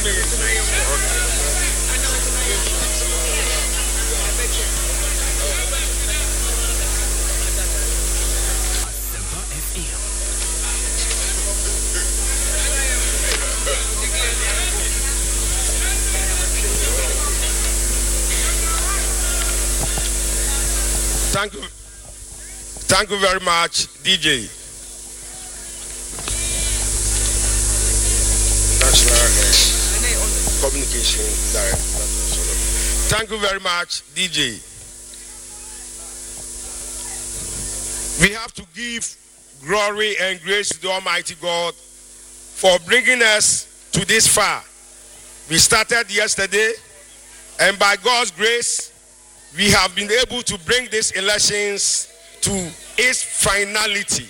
Thank you very much, DJ. National Communication Director. Thank you very much, DJ. We have to give glory and grace to the Almighty God for bringing us to this far. We started yesterday, and by God's grace, we have been able to bring these elections to its finality.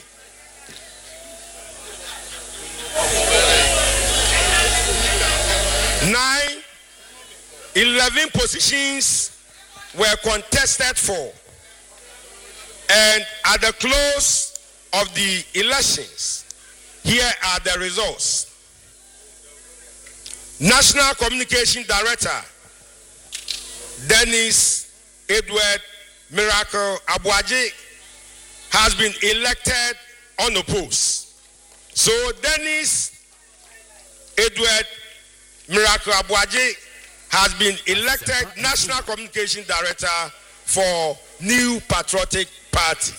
Nine, 11 positions were contested for, and at the close of the elections, here are the results. National Communication Director Dennis Edward Miracle Abuaji has been elected unopposed. So Dennis Edward Miracle Abuaji has been elected National Communication Director for New Patriotic Party.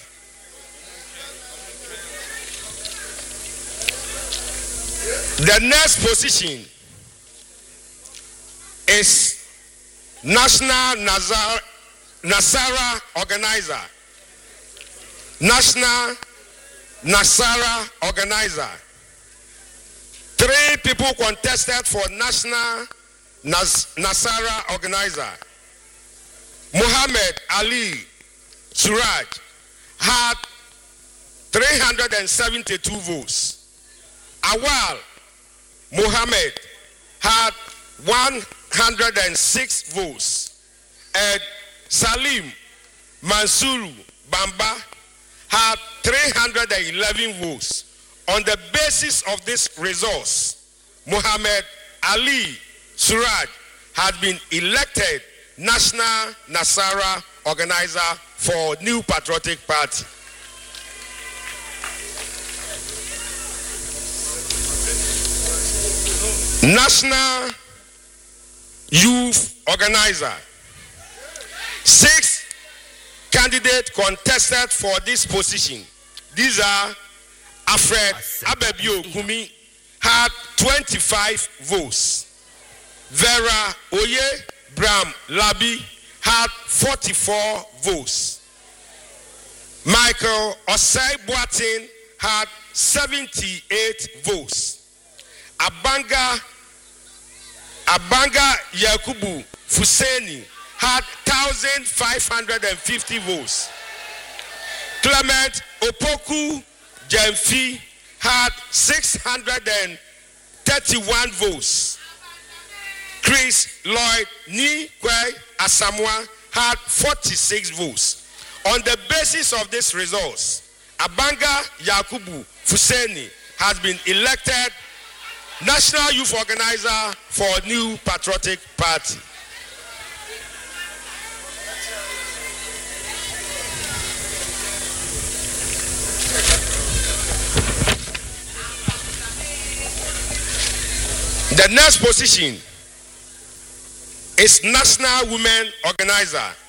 The next position is National Nasara Organizer. National Nasara Organizer. 3 people contested for National Nasara Organizer. Muhammad Ali Suraj had 372 votes. Awal Muhammad had 106 votes. And Salim Mansuru Bamba had 311 votes. On the basis of this resource, Muhammad Ali Suraj had been elected National Nasara Organizer for New Patriotic Party. National Youth Organizer. 6 candidates contested for this position. These are Alfred Abebio Kumi had 25 votes. Vera Oye Bram Labi had 44 votes. Michael Osei Boatin had 78 votes. Abanga Yakubu Fuseni had 1,550 votes. Clement Opoku Jemfi had 631 votes. Chris Lloyd Nikwe Asamoah had 46 votes. On the basis of this results, Abanga Yakubu Fuseni has been elected National Youth Organizer for New Patriotic Party. The next position is National Women Organizer.